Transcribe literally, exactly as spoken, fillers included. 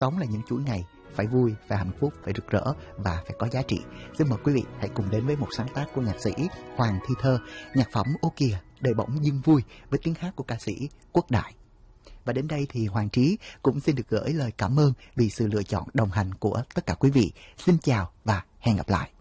tóm lại những chuỗi ngày phải vui, phải hạnh phúc, phải rực rỡ và phải có giá trị. Xin mời quý vị hãy cùng đến với một sáng tác của nhạc sĩ Hoàng Thi Thơ, nhạc phẩm Ô Kìa Đời Bỗng Dưng Vui với tiếng hát của ca sĩ Quốc Đại. Và đến đây thì Hoàng Trí cũng xin được gửi lời cảm ơn vì sự lựa chọn đồng hành của tất cả quý vị. Xin chào và hẹn gặp lại.